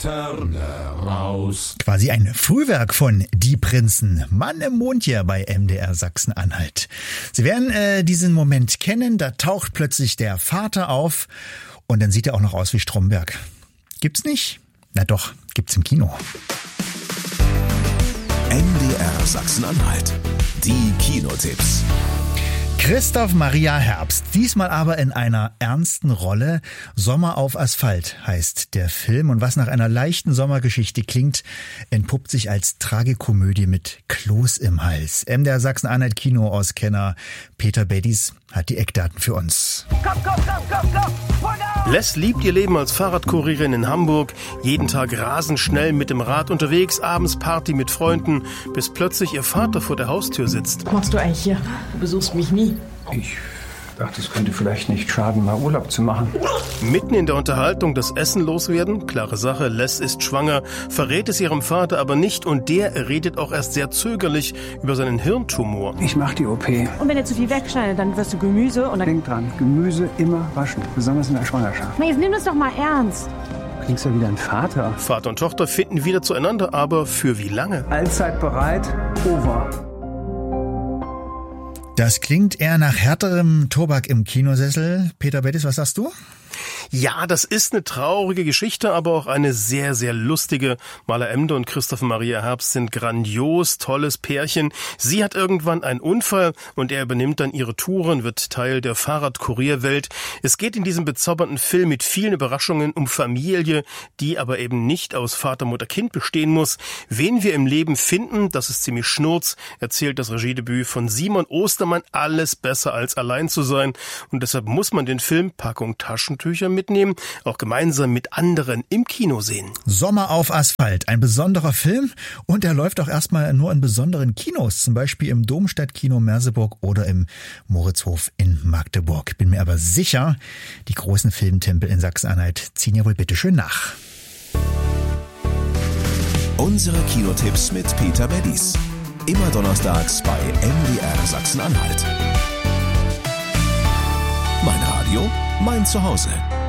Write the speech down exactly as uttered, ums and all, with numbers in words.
Turner raus. Quasi ein Frühwerk von Die Prinzen. Mann im Mond hier bei M D R Sachsen-Anhalt. Sie werden äh, diesen Moment kennen. Da taucht plötzlich der Vater auf und dann sieht er auch noch aus wie Stromberg. Gibt's nicht? Na doch, gibt's im Kino. M D R Sachsen-Anhalt. Die Kinotipps. Christoph Maria Herbst, diesmal aber in einer ernsten Rolle. Sommer auf Asphalt heißt der Film. Und was nach einer leichten Sommergeschichte klingt, entpuppt sich als Tragikomödie mit Kloß im Hals. M D R Sachsen-Anhalt Kinoauskenner Peter Beddies hat die Eckdaten für uns. Komm, komm, komm, komm, komm! Les liebt ihr Leben als Fahrradkurierin in Hamburg. Jeden Tag rasend schnell mit dem Rad unterwegs, abends Party mit Freunden, bis plötzlich ihr Vater vor der Haustür sitzt. Was machst du eigentlich hier? Du besuchst mich nie. Ich dachte, es könnte vielleicht nicht schaden, mal Urlaub zu machen. Mitten in der Unterhaltung das Essen loswerden. Klare Sache, Les ist schwanger, verrät es ihrem Vater aber nicht und der redet auch erst sehr zögerlich über seinen Hirntumor. Ich mach die O P. Und wenn er zu viel wegschneidet, dann wirst du Gemüse und dann... Denk dran, Gemüse immer waschen, besonders in der Schwangerschaft. Na, jetzt nimm das doch mal ernst. Du klingst ja wie dein Vater. Vater und Tochter finden wieder zueinander, aber für wie lange? Allzeit bereit, over. Das klingt eher nach härterem Tobak im Kinosessel. Peter Beddies, was sagst du? Ja, das ist eine traurige Geschichte, aber auch eine sehr, sehr lustige. Maler Emde und Christoph Maria Herbst sind grandios, tolles Pärchen. Sie hat irgendwann einen Unfall und er übernimmt dann ihre Touren, wird Teil der Fahrradkurierwelt. Es geht in diesem bezaubernden Film mit vielen Überraschungen um Familie, die aber eben nicht aus Vater, Mutter, Kind bestehen muss. Wen wir im Leben finden, das ist ziemlich schnurz, erzählt das Regiedebüt von Simon Ostermann. Alles besser als allein zu sein. Und deshalb muss man den Film Packung Taschentücher mitnehmen, auch gemeinsam mit anderen im Kino sehen. Sommer auf Asphalt, ein besonderer Film und er läuft auch erstmal nur in besonderen Kinos, zum Beispiel im Domstadtkino Merseburg oder im Moritzhof in Magdeburg. Bin mir aber sicher, die großen Filmtempel in Sachsen-Anhalt ziehen ja wohl bitteschön nach. Unsere Kinotipps mit Peter Beddies. Immer donnerstags bei M D R Sachsen-Anhalt. Mein Radio, mein Zuhause.